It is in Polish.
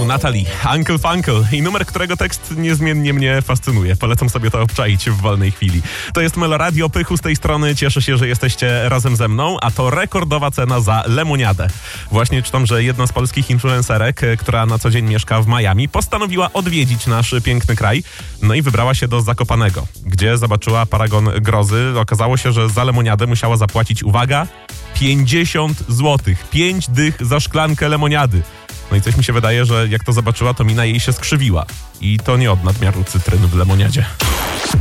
Natalie, Uncle Funkle i numer, którego tekst niezmiennie mnie fascynuje. Polecam sobie to obczaić w wolnej chwili. To jest Meloradio, Pychu z tej strony. Cieszę się, że jesteście razem ze mną, a to rekordowa cena za lemoniadę. Właśnie czytam, że jedna z polskich influencerek, która na co dzień mieszka w Miami, postanowiła odwiedzić nasz piękny kraj, no i wybrała się do Zakopanego, gdzie zobaczyła paragon grozy. Okazało się, że za lemoniadę musiała zapłacić, uwaga, 50 zł. 5 dych za szklankę lemoniady. No i coś mi się wydaje, że jak to zobaczyła, to mina jej się skrzywiła. I to nie od nadmiaru cytryn w lemoniadzie.